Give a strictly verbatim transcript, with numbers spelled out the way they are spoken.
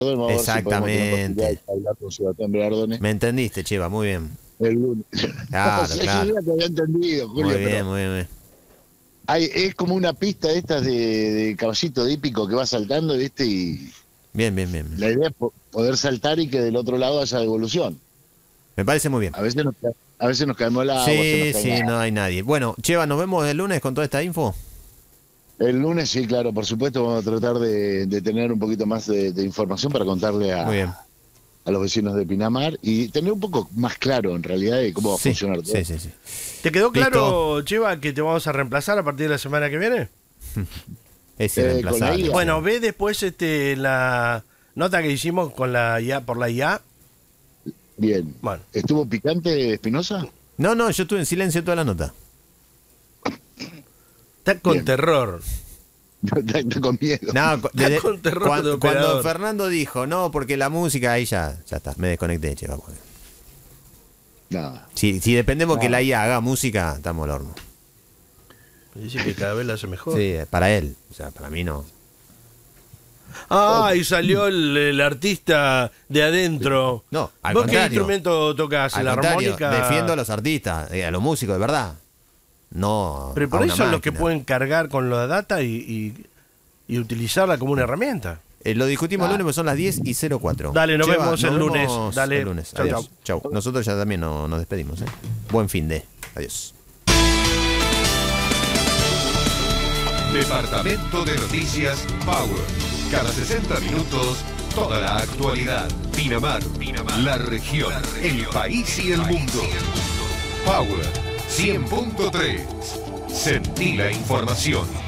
Vamos a ver si podemos tener Exactamente. posibilidad de hablar con Sebastián Berardone Me entendiste, Cheva, muy bien. el lunes. Claro, No sé, claro. yo ya te había entendido, Julio, Muy bien, pero muy bien. hay, es como una pista de estas de, de caballito de hípico que va saltando, ¿viste? Y Bien, bien, bien. la idea es po- poder saltar y que del otro lado haya devolución. Me parece muy bien. A veces nos, ca- a veces nos caemos al agua, se nos Sí, cae sí, la- no hay nadie. Bueno, Cheva, nos vemos el lunes con toda esta info. El lunes, sí, claro, por supuesto, vamos a tratar de, de tener un poquito más de, de información para contarle Muy bien. a, a los vecinos de Pinamar y tener un poco más claro, en realidad, de cómo va a Sí, funcionar todo. sí, sí, sí. ¿Te quedó Listo. claro, Cheva, que te vamos a reemplazar a partir de la semana que viene? Es Eh, irreemplazable. con la Bueno, ve después este la nota que hicimos con la I A por la I A. Bien. Bueno. ¿Estuvo picante Espinosa? No, no, yo estuve en silencio toda la nota. Está con Bien. terror. Está, está con miedo. No, cu- desde- con terror de cuando, cuando operador. Fernando dijo, no, porque la música, ahí ya, ya está, me desconecté, Cheva. No. Si, si dependemos No. que la I A haga música, estamos al horno. Dice que cada vez la hace mejor. Sí, para él, o sea, para mí no. Ah, y salió el, el artista de adentro. No, al ¿Vos qué contrario. instrumento tocas? Al ¿La contrario, armónica? defiendo a los artistas, eh, a los músicos, de verdad. No. Pero a por una eso son los que máquina. pueden cargar con la data y, y, y utilizarla como una herramienta. Eh, lo discutimos el Ah. lunes, porque son las diez y cero cuatro. Dale, nos Cheva, vemos el lunes. vemos Dale. el lunes. Chau, Adiós. Chau. Nosotros ya también no- nos despedimos. ¿eh? Buen fin de. Adiós. Departamento de Noticias Power. Cada sesenta minutos, toda la actualidad. Pinamar, Pinamar, la región, el país y el mundo. Power cien punto tres. Sentí la información.